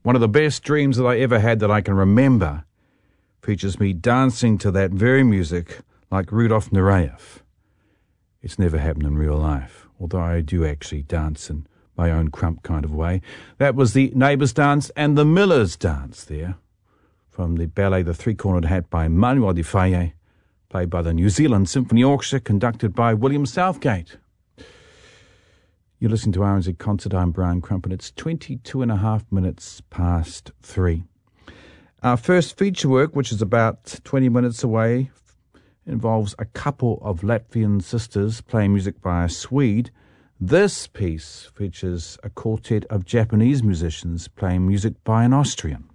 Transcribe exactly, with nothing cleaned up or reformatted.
One of the best dreams that I ever had that I can remember features me dancing to that very music like Rudolf Nureyev. It's never happened in real life, although I do actually dance in my own crump kind of way. That was the Neighbours Dance and the Millers Dance there, from the ballet The Three-Cornered Hat by Manuel de Falla, played by the New Zealand Symphony Orchestra, conducted by William Southgate. You listen to R N Z Concert. I'm Brian Crump, and it's twenty-two and a half minutes past three. Our first feature work, which is about twenty minutes away, involves a couple of Latvian sisters playing music by a Swede. This piece features a quartet of Japanese musicians playing music by an Austrian.